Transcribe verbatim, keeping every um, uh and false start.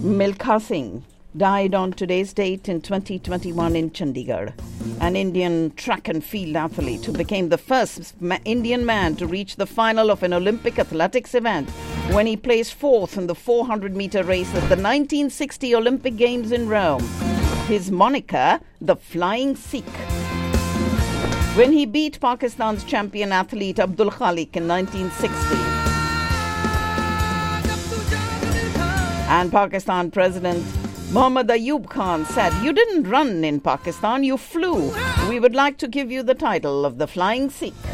Milkha Singh died on today's date in twenty twenty-one in Chandigarh. An Indian track and field athlete who became the first ma- Indian man to reach the final of an Olympic athletics event when he placed fourth in the four hundred meter race at the nineteen sixty Olympic Games in Rome. His moniker, the Flying Sikh. When he beat Pakistan's champion athlete Abdul Khalik in nineteen sixty. And Pakistan President Muhammad Ayub Khan said, "You didn't run in Pakistan, you flew. We would like to give you the title of the Flying Sikh."